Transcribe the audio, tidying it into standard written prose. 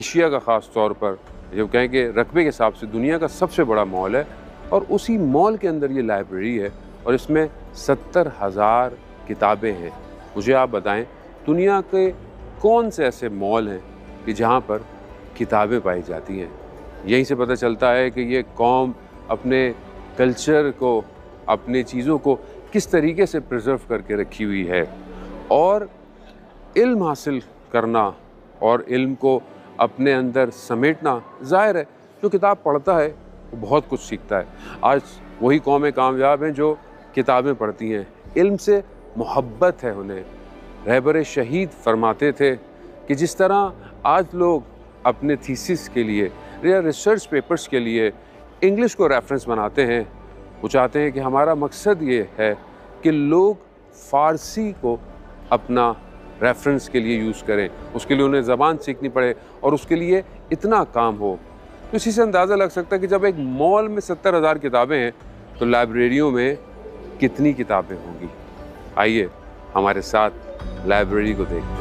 Asia का ख़ास तौर पर जब कहें कि रकबे के हिसाब से दुनिया का सबसे बड़ा मॉल है और उसी मॉल के अंदर ये लाइब्रेरी है और इसमें 70,000 किताबें हैं। मुझे आप बताएं दुनिया के कौन से ऐसे मॉल हैं कि जहां पर किताबें पाई जाती हैं। यहीं से पता चलता है कि ये कौम अपने कल्चर को, अपने चीज़ों को किस तरीके से प्रिजर्व करके रखी हुई है। और इल्म हासिल करना और इल्म को अपने अंदर समेटना, ज़ाहिर है जो किताब पढ़ता है वो बहुत कुछ सीखता है। आज वही कौमें कामयाब हैं जो किताबें पढ़ती हैं, इल्म से मोहब्बत है उन्हें। रहबर शहीद फरमाते थे कि जिस तरह आज लोग अपने थीसिस के लिए या रिसर्च पेपर्स के लिए इंग्लिश को रेफरेंस बनाते हैं, वो चाहते हैं कि हमारा मकसद ये है कि लोग फ़ारसी को अपना रेफरेंस के लिए यूज़ करें, उसके लिए उन्हें ज़बान सीखनी पड़े और उसके लिए इतना काम हो। तो इसी से अंदाज़ा लग सकता है कि जब एक मॉल में 70,000 किताबें हैं तो लाइब्रेरियों में कितनी किताबें होंगी। आइए हमारे साथ लाइब्रेरी को देखते हैं।